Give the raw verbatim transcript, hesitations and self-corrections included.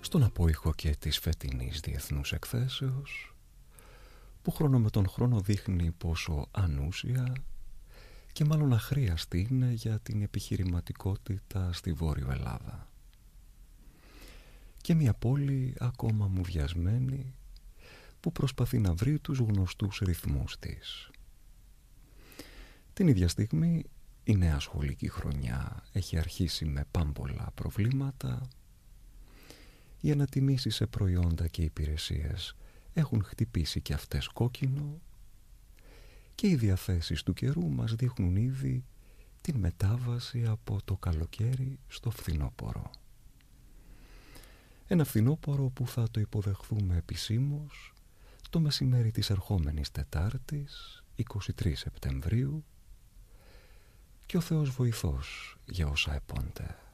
στον απόϊχο και της φετινής διεθνούς εκθέσεως, που χρόνο με τον χρόνο δείχνει πόσο ανούσια και μάλλον αχρίαστη είναι για την επιχειρηματικότητα στη Βόρειο Ελλάδα. Και μια πόλη ακόμα μουδιασμένη που προσπαθεί να βρει τους γνωστούς ρυθμούς της. Την ίδια στιγμή η νέα σχολική χρονιά έχει αρχίσει με πάμπολα προβλήματα. Οι ανατιμήσεις σε προϊόντα και υπηρεσίες έχουν χτυπήσει και αυτές κόκκινο και οι διαθέσεις του καιρού μας δείχνουν ήδη την μετάβαση από το καλοκαίρι στο φθινόπωρο. Ένα φθινόπωρο που θα το υποδεχθούμε επισήμως το μεσημέρι της ερχόμενης Τετάρτης, είκοσι τρεις Σεπτεμβρίου, και ο Θεός βοηθός για όσα επώνται.